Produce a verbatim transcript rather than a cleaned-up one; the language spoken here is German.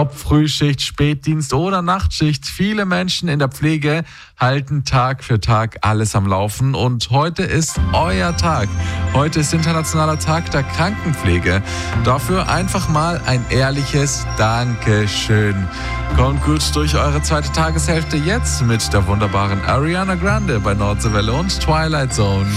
Ob Frühschicht, Spätdienst oder Nachtschicht, viele Menschen in der Pflege halten Tag für Tag alles am Laufen und heute ist euer Tag. Heute ist Internationaler Tag der Krankenpflege. Dafür einfach mal ein ehrliches Dankeschön. Kommt gut durch eure zweite Tageshälfte jetzt mit der wunderbaren Ariana Grande bei Nordseewelle und Twilight Zone.